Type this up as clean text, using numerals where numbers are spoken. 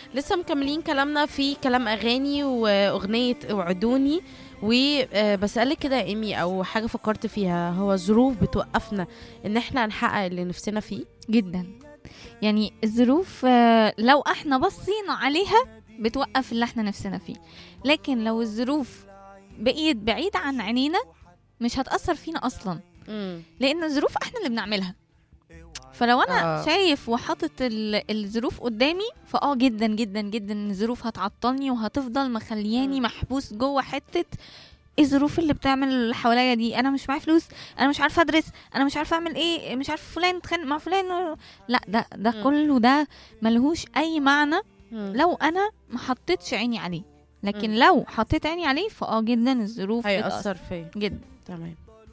لسه مكملين كلامنا في كلام اغاني واغنيه وعدوني. وبسألك كده يا ايمي، او حاجه فكرت فيها، هو الظروف بتوقفنا ان احنا نحقق اللي نفسنا فيه؟ جدا. يعني الظروف لو احنا بصينا عليها بتوقف اللي احنا نفسنا فيه، لكن لو الظروف بقيت بعيدة عن عينينا مش هتأثر فينا أصلا، لأن الظروف احنا اللي بنعملها. فلو انا شايف وحاطط الظروف قدامي، جدا جدا جدا الظروف هتعطلني وهتفضل مخلياني محبوس جوه حته الظروف اللي بتعمل اللي حواليا دي. انا مش معايا فلوس، انا مش عارفه ادرس، انا مش عارفه اعمل ايه، مش عارفه فلان اتخانق مع فلان. لا، ده كله ده ملهوش اي معنى لو انا ما حطيتش عيني عليه. لكن لو حطيت عيني عليه جدا الظروف هيأثر فيا جدا. تمام.